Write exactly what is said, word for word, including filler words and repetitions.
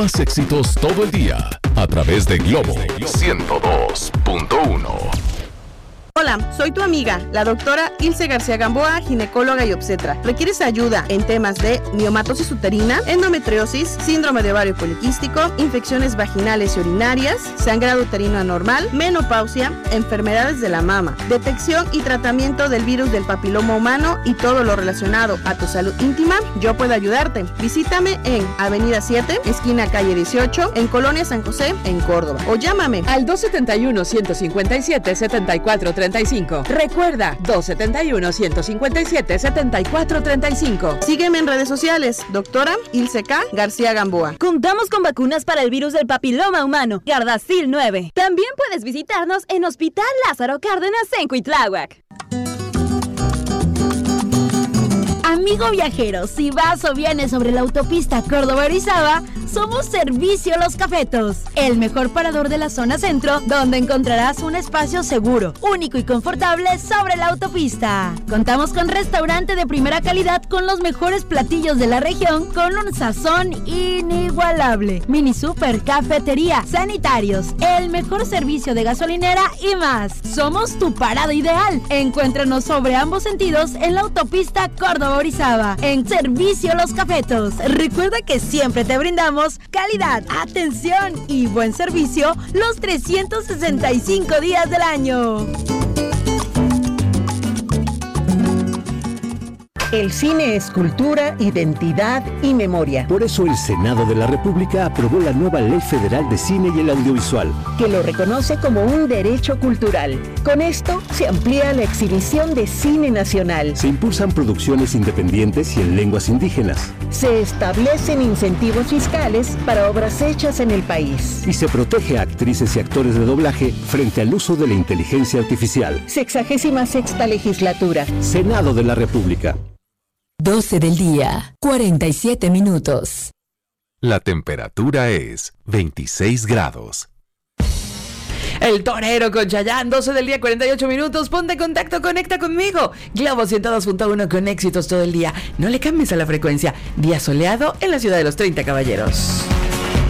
Más éxitos todo el día a través de Globo ciento dos punto uno. Hola, soy tu amiga, la doctora Ilse García Gamboa, ginecóloga y obstetra. ¿Requieres ayuda en temas de miomatosis uterina, endometriosis, síndrome de ovario poliquístico, infecciones vaginales y urinarias, sangrado uterino anormal, menopausia, enfermedades de la mama, detección y tratamiento del virus del papiloma humano y todo lo relacionado a tu salud íntima? Yo puedo ayudarte. Visítame en Avenida siete, esquina calle dieciocho, en Colonia San José, en Córdoba. O llámame al dos setenta y uno, ciento cincuenta y siete, setenta y cuatro treinta y cinco. Recuerda, dos setenta y uno, ciento cincuenta y siete, setenta y cuatro treinta y cinco. Sígueme en redes sociales, doctora Ilse K. García Gamboa. Contamos con vacunas para el virus del papiloma humano, Gardasil nueve. También puedes visitarnos en Hospital Lázaro Cárdenas en Cuitláhuac. Amigo viajero, si vas o vienes sobre la autopista Córdoba-Orizaba, somos Servicio Los Cafetos, el mejor parador de la zona centro, donde encontrarás un espacio seguro, único y confortable sobre la autopista. Contamos con restaurante de primera calidad con los mejores platillos de la región, con un sazón inigualable. Mini super, cafetería, sanitarios, el mejor servicio de gasolinera y más. Somos tu parada ideal. Encuéntranos sobre ambos sentidos en la autopista Córdoba-Orizaba, en Servicio Los Cafetos. Recuerda que siempre te brindamos calidad, atención y buen servicio los trescientos sesenta y cinco días del año. El cine es cultura, identidad y memoria. Por eso el Senado de la República aprobó la nueva Ley Federal de Cine y el Audiovisual, que lo reconoce como un derecho cultural. Con esto se amplía la exhibición de cine nacional. Se impulsan producciones independientes y en lenguas indígenas. Se establecen incentivos fiscales para obras hechas en el país. Y se protege a actrices y actores de doblaje frente al uso de la inteligencia artificial. Sexagésima sexta legislatura. Senado de la República. doce del día, cuarenta y siete minutos. La temperatura es veintiséis grados. El Torero con Chayanne, doce del día, cuarenta y ocho minutos. Ponte en contacto, conecta conmigo. Globo ciento dos punto uno con éxitos todo el día. No le cambies a la frecuencia. Día soleado en la ciudad de los treinta caballeros.